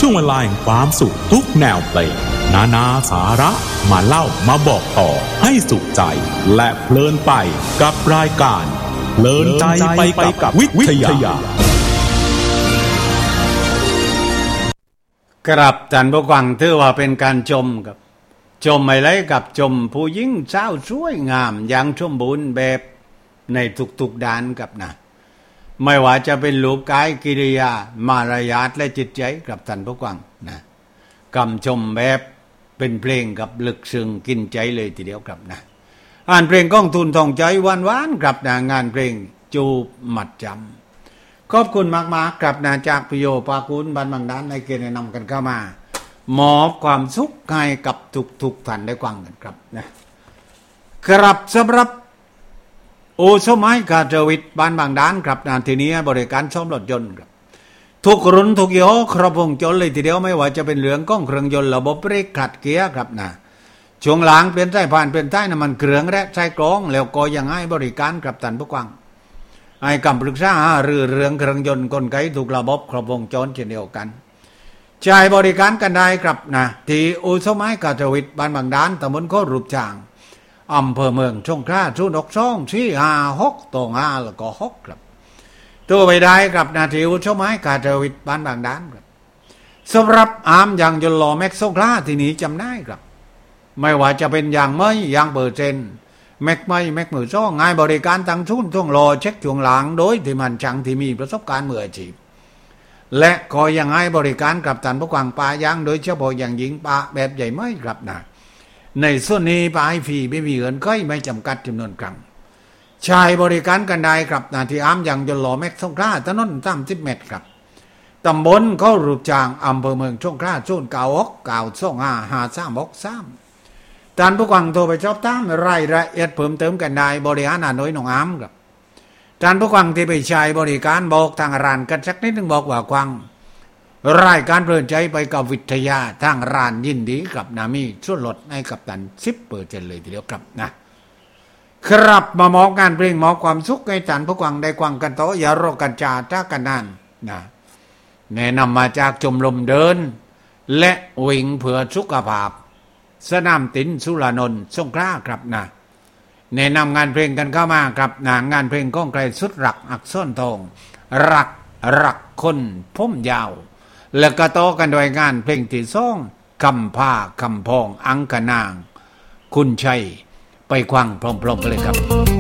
วงเวลาแห่งความสุขทุกแนวเพลงนาสาระมาเล่ามาบอกต่อให้สุขใจและเพลินไปกับรายการเพลินใจไปกับวิทยาครับท่านผู้ฟังถือว่าเป็นการชมกับชมอะไรกับชมผู้หญิงสาวสวยงามอย่างสมบูรณ์แบบในทุกๆด้านกับนะไม่ว่าจะเป็นรูปกายกิริยามารยาทและจิตใจกับท่านผู้ฟังนะคำชมแบบเป็นเพลงกับลึกซึ้งกินใจเลยทีเดียวครับนะอ่านเพลงก้องทุนทองใจหวานๆกับนะงานเพลงจูบหมัดจำขอบคุณมากๆกับนะจากพิโยปากุลบ้านบางด้านในเกณฑ์แนะนำกันเข้ามามอบความสุขให้กับทุกท่านได้ฟังกันครับนะครับสำหรับโอสมัยกาเจวิตบ้านบางด้านครับนะทีนี้บริการซ่อมรถยนต์ครับทุกรุ่นทุกยี่ห้อครบวงจรเลยทีเดียวไม่ว่าจะเป็นเรื่องของเครื่องยนต์ระบบเบรกขัดเกียร์ครับนะช่วงหลังเปลี่ยนสายผ่านเปลี่ยนสายน้ำมันเครื่องและสายกรองแล้วก็ยังให้บริการกับท่านผู้ฟังให้คำปรึกษาเรื่องเครื่องยนต์กลไกถูกระบบครบวงจรเช่นเดียวกันใช้บริการกันได้ครับนะที่โอสมัยกาเจวิตบ้านบางด้านตำบลโครูปจางอำเภอเมืองสงขลา062-456-5แล้วก็6ครับตัวไปได้ครับนาทีอุชไม้กาเจวิตบ้านบางด้านครับสำหรับอามยางยนต์ล้อแม็กสงขลาที่นี้จำได้ครับไม่ว่าจะเป็นยางไม้ยางเปอร์เซ็นต์แม็กไม้แม็กมือซ่องง่ายบริการตั้งชุนช่วงรอเช็คช่วงหลังโดยที่มันจังที่มีประสบการณ์มืออาชีพและก็ยังให้บริการกับท่านผู้ฟังปลายางโดยเฉพาะอย่างยิ่งปลาแบบใหญ่ไม่ครับนะในส่วนนี้ปลาฟรีไม่มีเงินค่อยไม่จำกัดจำนวนครั้งใช้บริการกันได้ครับนาที่อ้ามยังยนต์ล้อแม็กสงขลาถนน30 เมตรครับตำบลเขารูปจางอำเภอเมืองสงขลา096-925-5363ท่านผู้ฟังโทรไปชอบตามรายละเอียดเพิ่มเติมกันได้บริหารน้อยหนองอ้ำครับท่านผู้ฟังที่ไปใช้บริการบอกทางร้านกันสักนิดนึงบอกว่าฟังรายการเพลินใจไปกับวิทยาทางร้านยินดีกับนามีส่วนลดให้กับท่าน 10% เลยทีเดียวครับนะครับมามอบงานเพลงมอบความสุขให้ท่านผู้ฟังได้ฟังกันต่ออย่ารอกันจาจ้ากันนานนะแนะนำมาจากชมรมเดินและวิ่งเพื่อสุขภาพสนามตินสุรานนท์สงขลาครับนะแนะนำงานเพลงกันเข้ามาครับงานเพลงก้องไกลสุดรักอักษรทองรักคนผมยาวแล้วก็ต่อกันโดยงานเพลงที่2คำผ้าคำพองอังกนางคุณชัยไปควังพร้อมๆกันเลยครับ